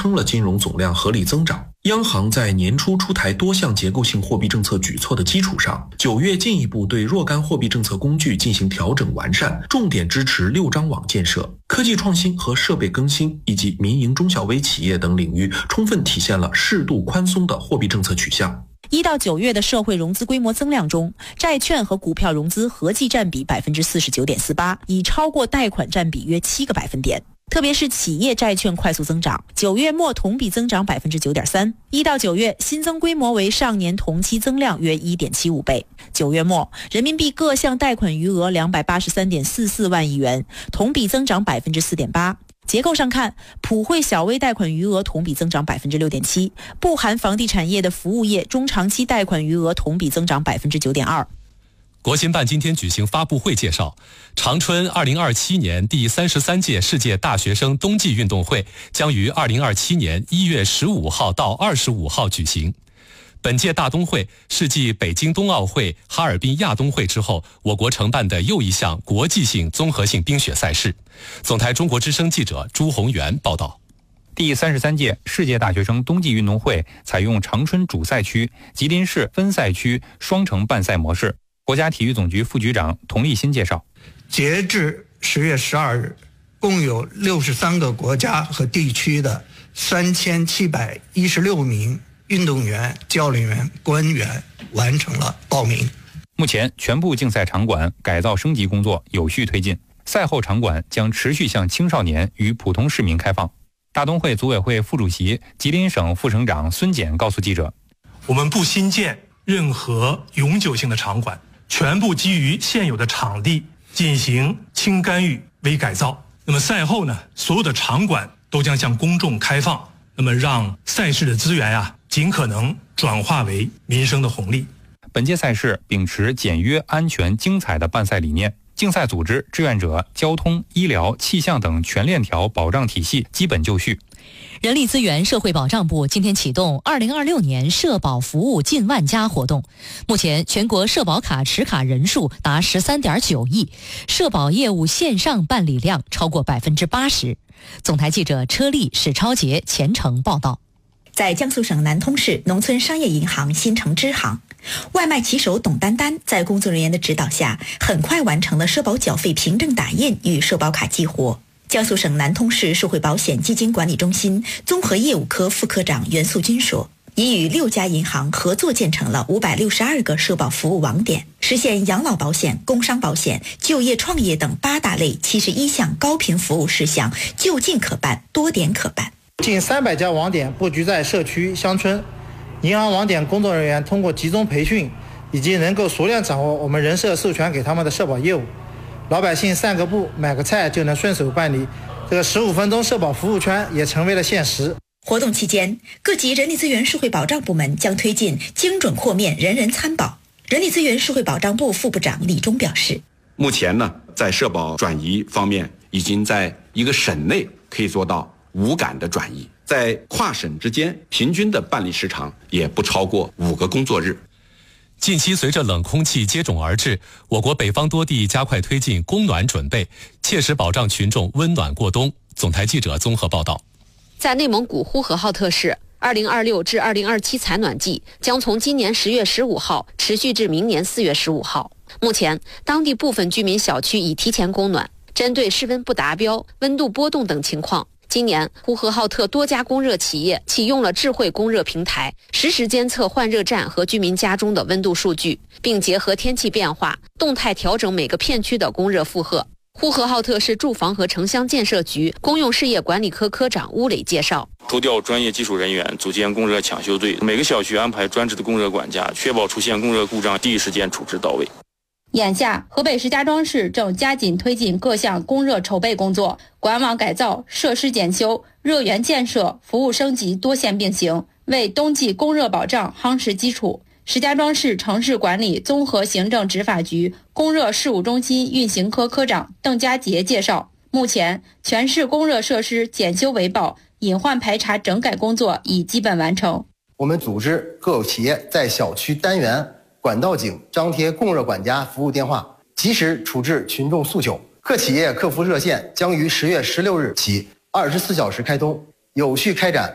撑了金融总量合理增长。央行在年初出台多项结构性货币政策举措的基础上，9月进一步对若干货币政策工具进行调整完善，重点支持6张网建设、科技创新和设备更新以及民营中小微企业等领域，充分体现了适度宽松的货币政策取向。 1到9月的社会融资规模增量中，债券和股票融资合计占比 49.48%， 已超过贷款占比约7个百分点。特别是企业债券快速增长，9月末同比增长 9.3%。1到9月新增规模为上年同期增量约 1.75 倍。9月末人民币各项贷款余额 283.44 万亿元，同比增长 4.8%。结构上看，普惠小微贷款余额同比增长 6.7%， 不含房地产业的服务业中长期贷款余额同比增长 9.2%。 国新办今天举行发布会介绍，长春2027年第33届世界大学生冬季运动会将于2027年1月15号到25号举行。本届大冬会是继北京冬奥会、哈尔滨亚冬会之后，我国承办的又一项国际性综合性冰雪赛事。总台中国之声记者朱宏元报道。 第33届世界大学生冬季运动会采用长春主赛区、吉林市分赛区双城办赛模式。国家体育总局副局长童立新介绍， 截至10月12日，共有63个国家和地区的3716名运动员、教练员、官员完成了报名。 目前全部竞赛场馆改造升级工作有序推进，赛后场馆将持续向青少年与普通市民开放。大冬会组委会副主席、吉林省副省长孙简告诉记者， 我们不新建任何永久性的场馆，全部基于现有的场地进行轻干预、微改造。那么赛后呢，所有的场馆都将向公众开放，那么让赛事的资源尽可能转化为民生的红利。 本届赛事秉持简约、安全、精彩的办赛理念，竞赛组织、志愿者、交通、医疗、气象等全链条保障体系基本就绪。 人力资源社会保障部今天启动2026年社保服务近万家活动。目前全国社保卡持卡人数达 13.9 亿，社保业务线上办理量超过 80%。 总台记者车丽、史超杰前程报道。 在江苏省南通市农村商业银行新城支行，外卖骑手董丹丹在工作人员的指导下，很快完成了社保缴费凭证打印与社保卡激活。江苏省南通市社会保险基金管理中心综合业务科副科长袁素军说，已与6家银行合作建成了562个社保服务网点，实现养老保险、工伤保险、就业创业等8大类71项高频服务事项就近可办，多点可办。 近300家网点布局在社区、乡村，银行网点工作人员通过集中培训以及能够熟练掌握我们人社授权给他们的社保业务，老百姓散个步、买个菜就能顺手办理，这个15分钟社保服务圈也成为了现实。 活动期间，各级人力资源社会保障部门将推进精准扩面、人人参保。人力资源社会保障部副部长李忠表示， 目前呢，在社保转移方面，已经在一个省内可以做到无感的转移，在跨省之间平均的办理时长也不超过5个工作日。 近期随着冷空气接踵而至，我国北方多地加快推进供暖准备，切实保障群众温暖过冬。总台记者综合报道。 在内蒙古呼和浩特市，2026至2027采暖季将从今年10月15号持续至明年4月15号。目前，当地部分居民小区已提前供暖。针对室温不达标、温度波动等情况，今年呼和浩特多家供热企业启用了智慧供热平台，实时监测换热站和居民家中的温度数据，并结合天气变化，动态调整每个片区的供热负荷。呼和浩特市住房和城乡建设局公用事业管理科科长邬磊介绍， 抽调专业技术人员，组建供热抢修队，每个小区安排专职的供热管家，确保出现供热故障第一时间处置到位。 眼下，河北石家庄市正加紧推进各项供热筹备工作，管网改造、设施检修、热源建设、服务升级多线并行，为冬季供热保障夯实基础。石家庄市城市管理综合行政执法局供热事务中心运行科科长邓家杰介绍，目前全市供热设施检修维保、隐患排查整改工作已基本完成。 我们组织各企业在小区单元、管道井张贴供热管家服务电话，及时处置群众诉求。各企业客服热线将于10月16日起24小时开通，有序开展